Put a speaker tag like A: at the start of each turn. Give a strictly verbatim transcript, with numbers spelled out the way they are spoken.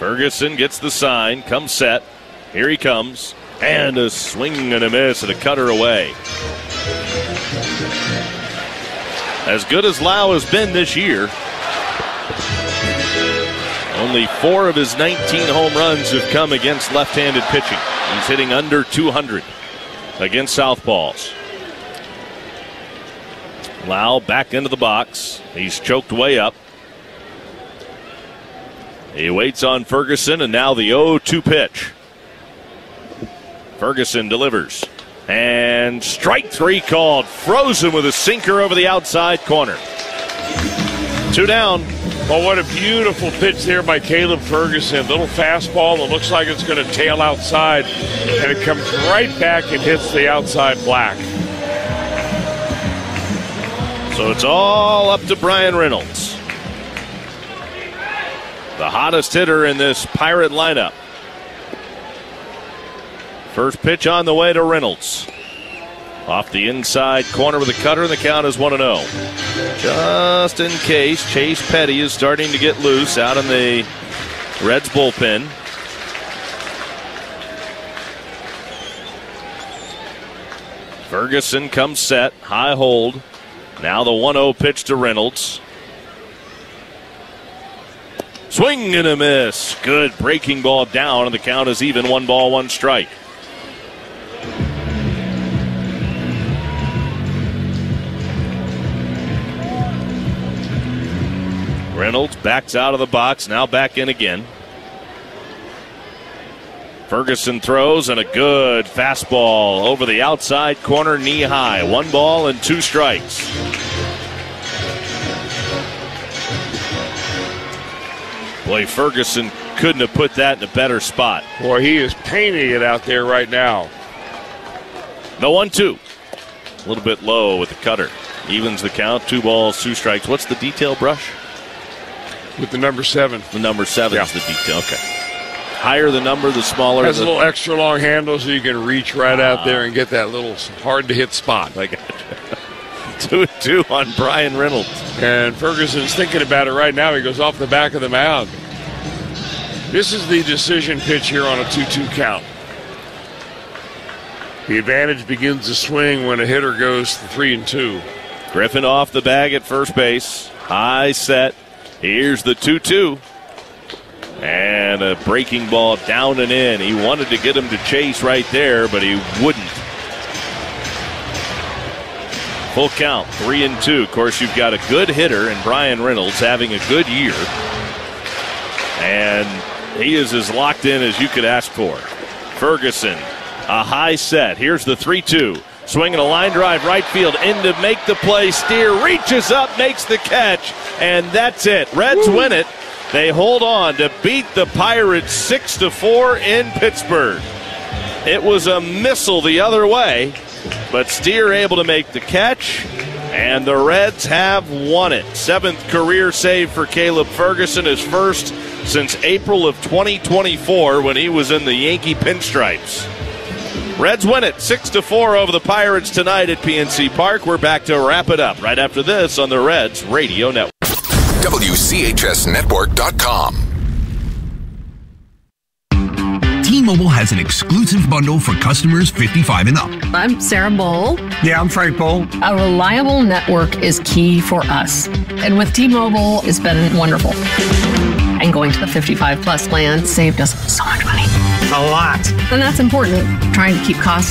A: Ferguson gets the sign, comes set. Here he comes. And a swing and a miss and a cutter away. As good as Lau has been this year, only four of his nineteen home runs have come against left-handed pitching. He's hitting under two hundred against southpaws. Lau back into the box. He's choked way up. He waits on Ferguson, and now the oh two pitch. Ferguson delivers. And strike three called. Frozen with a sinker over the outside corner. Two down.
B: Well, what a beautiful pitch there by Caleb Ferguson. Little fastball that looks like it's going to tail outside, and it comes right back and hits the outside black.
A: So it's all up to Bryan Reynolds, the hottest hitter in this Pirate lineup. First pitch on the way to Reynolds. Off the inside corner with a cutter, and the count is one and oh. Just in case, Chase Petty is starting to get loose out in the Reds bullpen. Ferguson comes set, high hold. Now the one oh pitch to Reynolds. Swing and a miss. Good breaking ball down, and the count is even, one ball, one strike. Reynolds backs out of the box, now back in again. Ferguson throws, and a good fastball over the outside corner, knee high. One ball and two strikes. Boy, Ferguson couldn't have put that in a better spot.
B: Boy, he is painting it out there right now.
A: The one two. A little bit low with the cutter. Evens the count, two balls, two strikes. What's the detail, Brush?
B: With the number seven.
A: The number seven
B: yeah.
A: is the detail. Okay. Higher the number, the smaller.
B: Has
A: the...
B: a little extra long handle so you can reach right uh, out there and get that little hard-to-hit spot.
A: I got you. two and two on Bryan Reynolds.
B: And Ferguson's thinking about it right now. He goes off the back of the mound. This is the decision pitch here on a two two count. The advantage begins to swing when a hitter goes to three and two.
A: Griffin off the bag at first base. High set. Here's the two two. And a breaking ball down and in. He wanted to get him to chase right there, but he wouldn't. Full count, three and two. Of course, you've got a good hitter in Bryan Reynolds having a good year. And he is as locked in as you could ask for. Ferguson, a high set. Here's the three two. Swinging a line drive right field in to make the play. Steer reaches up, makes the catch, and that's it. Reds Woo. win it. They hold on to beat the Pirates six to four in Pittsburgh. It was a missile the other way, but Steer able to make the catch, and the Reds have won it. Seventh career save for Caleb Ferguson, his first since April of twenty twenty-four when he was in the Yankee pinstripes. Reds win it six to four over the Pirates tonight at P N C Park. We're back to wrap it up right after this on the Reds Radio Network.
C: W C H S Network dot com.
D: T-Mobile has an exclusive bundle for customers fifty-five and up.
E: I'm Sarah Bowl.
F: Yeah, I'm Frank Bowl.
E: A reliable network is key for us. And with T-Mobile, it's been wonderful. And going to the fifty-five plus plan saved us so much money.
F: A lot.
E: And that's important, trying to keep costs